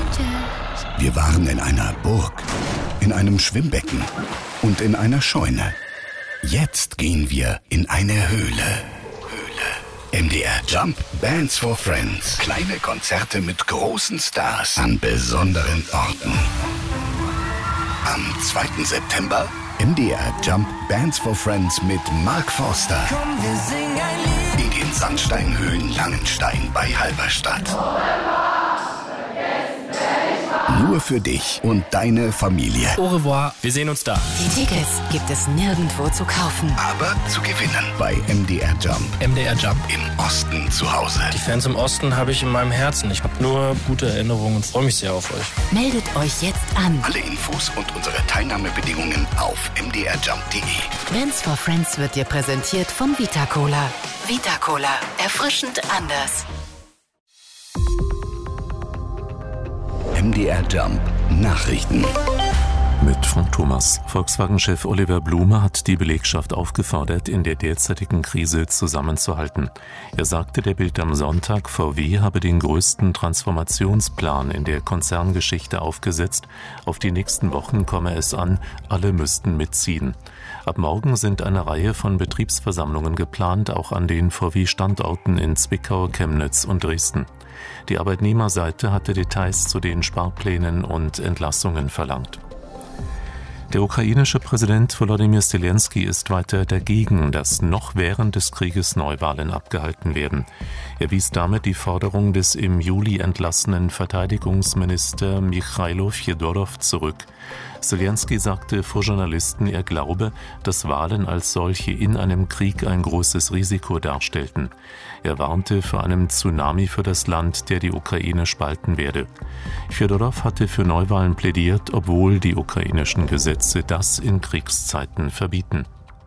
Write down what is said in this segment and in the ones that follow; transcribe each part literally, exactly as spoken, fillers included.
Wir waren in einer Burg, in einem Schwimmbecken und in einer Scheune. Jetzt gehen wir in eine Höhle. M D R Jump Bands for Friends. Kleine Konzerte mit großen Stars an besonderen Orten. Am zweiten September M D R Jump Bands for Friends mit Mark Forster. Komm, wir singen ein Lied. In den Sandsteinhöhen Langenstein bei Halberstadt. Nur für dich und deine Familie. Au revoir, wir sehen uns da. Die Tickets gibt es nirgendwo zu kaufen. Aber zu gewinnen bei M D R Jump. M D R Jump. Im Osten zu Hause. Die Fans im Osten habe ich in meinem Herzen. Ich habe nur gute Erinnerungen und freue mich sehr auf euch. Meldet euch jetzt an. Alle Infos und unsere Teilnahmebedingungen auf m d r jump punkt d e. Bands for Friends wird dir präsentiert von Vita Cola. Vita Cola. Erfrischend anders. M D R Jump Nachrichten. Mit Frank Thomas. Volkswagen-Chef Oliver Blume hat die Belegschaft aufgefordert, in der derzeitigen Krise zusammenzuhalten. Er sagte der Bild am Sonntag, V W habe den größten Transformationsplan in der Konzerngeschichte aufgesetzt. Auf die nächsten Wochen komme es an, alle müssten mitziehen. Ab morgen sind eine Reihe von Betriebsversammlungen geplant, auch an den V W-Standorten in Zwickau, Chemnitz und Dresden. Die Arbeitnehmerseite hatte Details zu den Sparplänen und Entlassungen verlangt. Der ukrainische Präsident Volodymyr Zelensky ist weiter dagegen, dass noch während des Krieges Neuwahlen abgehalten werden. Er wies damit die Forderung des im Juli entlassenen Verteidigungsminister Michailo Fjodorow zurück. Zelensky sagte vor Journalisten, er glaube, dass Wahlen als solche in einem Krieg ein großes Risiko darstellten. Er warnte vor einem Tsunami für das Land, der die Ukraine spalten werde. Fjodorow hatte für Neuwahlen plädiert, obwohl die ukrainischen Gesetze das in Kriegszeiten verbieten.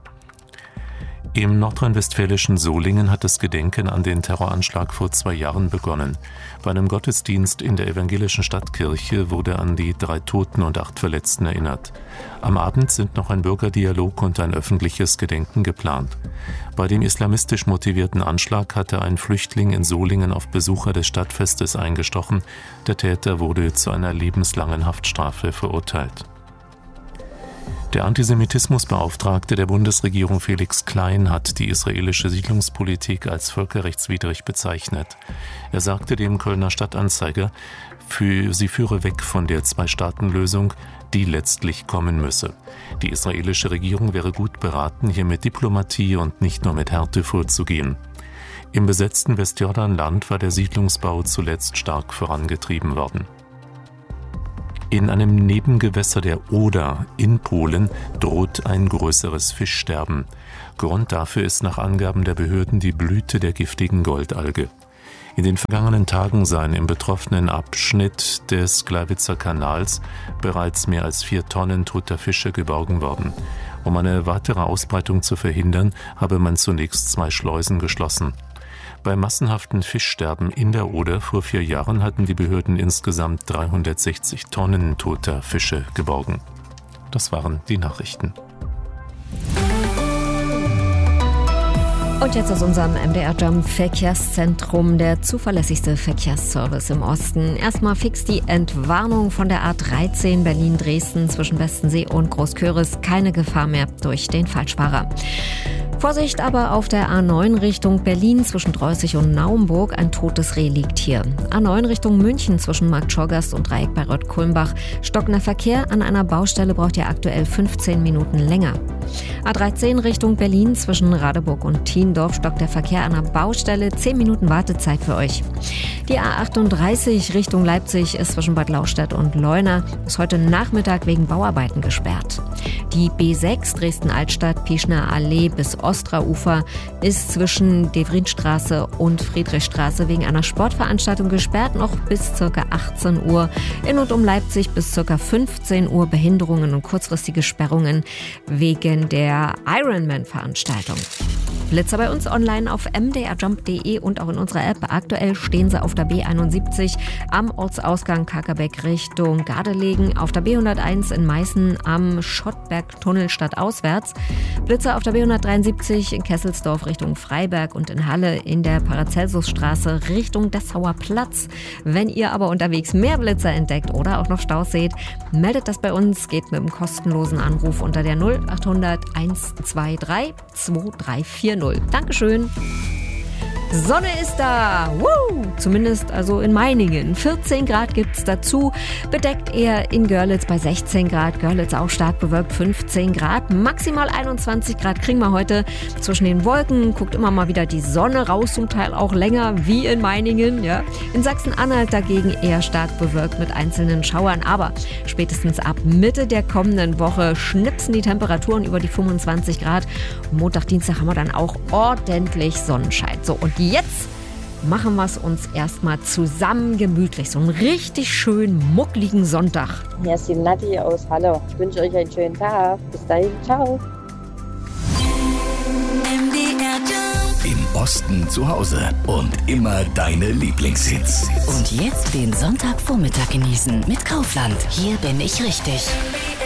Im nordrhein-westfälischen Solingen hat das Gedenken an den Terroranschlag vor zwei Jahren begonnen. Bei einem Gottesdienst in der evangelischen Stadtkirche wurde an die drei Toten und acht Verletzten erinnert. Am Abend sind noch ein Bürgerdialog und ein öffentliches Gedenken geplant. Bei dem islamistisch motivierten Anschlag hatte ein Flüchtling in Solingen auf Besucher des Stadtfestes eingestochen. Der Täter wurde zu einer lebenslangen Haftstrafe verurteilt. Der Antisemitismusbeauftragte der Bundesregierung Felix Klein hat die israelische Siedlungspolitik als völkerrechtswidrig bezeichnet. Er sagte dem Kölner Stadtanzeiger, für, sie führe weg von der Zwei-Staaten-Lösung, die letztlich kommen müsse. Die israelische Regierung wäre gut beraten, hier mit Diplomatie und nicht nur mit Härte vorzugehen. Im besetzten Westjordanland war der Siedlungsbau zuletzt stark vorangetrieben worden. In einem Nebengewässer der Oder in Polen droht ein größeres Fischsterben. Grund dafür ist nach Angaben der Behörden die Blüte der giftigen Goldalge. In den vergangenen Tagen seien im betroffenen Abschnitt des Gleiwitzer Kanals bereits mehr als vier Tonnen toter Fische geborgen worden. Um eine weitere Ausbreitung zu verhindern, habe man zunächst zwei Schleusen geschlossen. Beim massenhaften Fischsterben in der Oder vor vier Jahren hatten die Behörden insgesamt dreihundertsechzig Tonnen toter Fische geborgen. Das waren die Nachrichten. Und jetzt aus unserem M D R Jump Verkehrszentrum, der zuverlässigste Verkehrsservice im Osten. Erstmal fix die Entwarnung von der A dreizehn Berlin-Dresden zwischen Westensee und Großköris. Keine Gefahr mehr durch den Falschfahrer. Vorsicht aber auf der A neun Richtung Berlin zwischen Dreußig und Naumburg. Ein totes Reh liegt hier. A neun Richtung München zwischen Markt Schorgast und Dreieck bei Rott-Kulmbach. Stockender Verkehr an einer Baustelle braucht ihr aktuell fünfzehn Minuten länger. A dreizehn Richtung Berlin zwischen Radeburg und Thiendorf stockt der Verkehr an einer Baustelle. zehn Minuten Wartezeit für euch. Die A achtunddreißig Richtung Leipzig ist zwischen Bad Lauchstädt und Leuna bis heute Nachmittag wegen Bauarbeiten gesperrt. Die B sechs Dresden-Altstadt, Pieschner Allee bis Ostraufer ist zwischen Devrinstraße und Friedrichstraße wegen einer Sportveranstaltung gesperrt, noch bis ca. achtzehn Uhr. In und um Leipzig bis ca. fünfzehn Uhr Behinderungen und kurzfristige Sperrungen wegen der Ironman-Veranstaltung. Blitzer bei uns online auf m d r jump punkt d e und auch in unserer App. Aktuell stehen sie auf der B einundsiebzig am Ortsausgang Kakerbeck Richtung Gardelegen, auf der B hunderteins in Meißen am Schottbergtunnel stadtauswärts. Blitzer auf der B hundertdreiundsiebzig in Kesselsdorf Richtung Freiberg und in Halle in der Paracelsusstraße Richtung Dessauer Platz. Wenn ihr aber unterwegs mehr Blitzer entdeckt oder auch noch Staus seht, meldet das bei uns, geht mit einem kostenlosen Anruf unter der null achthundert hundertzweiundzwanzig zwei drei vier null. Dankeschön. Sonne ist da, Woo! Zumindest also in Meiningen. vierzehn Grad gibt's dazu, bedeckt eher in Görlitz bei sechzehn Grad. Görlitz auch stark bewölkt, fünfzehn Grad. Maximal einundzwanzig Grad kriegen wir heute. Zwischen den Wolken guckt immer mal wieder die Sonne raus, zum Teil auch länger wie in Meiningen. Ja. In Sachsen-Anhalt dagegen eher stark bewölkt mit einzelnen Schauern. Aber spätestens ab Mitte der kommenden Woche schnipsen die Temperaturen über die fünfundzwanzig Grad. Montag, Dienstag haben wir dann auch ordentlich Sonnenschein. So, und jetzt machen wir es uns erstmal zusammen gemütlich. So einen richtig schön muckligen Sonntag. Hier ist die Nati aus Halle. Ich wünsche euch einen schönen Tag. Bis dahin, ciao. Im Osten zu Hause und immer deine Lieblingshits. Und jetzt den Sonntagvormittag genießen mit Kaufland. Hier bin ich richtig.